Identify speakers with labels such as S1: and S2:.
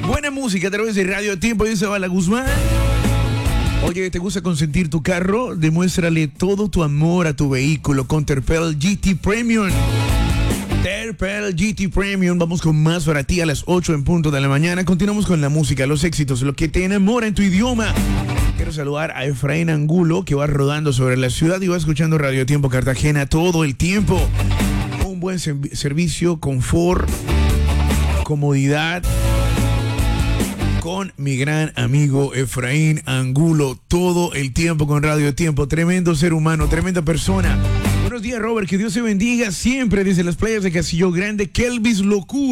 S1: Buena música a través de Radio Tiempo. Dice Bala Guzmán. Oye, ¿te gusta consentir tu carro? Demuéstrale todo tu amor a tu vehículo con Terpel GT Premium. Terpel GT Premium. Vamos con más para ti a las 8 en punto de la mañana. Continuamos con la música, los éxitos, lo que te enamora en tu idioma. Quiero saludar a Efraín Angulo, que va rodando sobre la ciudad y va escuchando Radio Tiempo Cartagena todo el tiempo. Un buen servicio, confort, comodidad, con mi gran amigo Efraín Angulo, todo el tiempo con Radio Tiempo. Tremendo ser humano, tremenda persona. Buenos días, Robert, que Dios te bendiga siempre desde las playas de Castillo Grande. Kelvis Locura.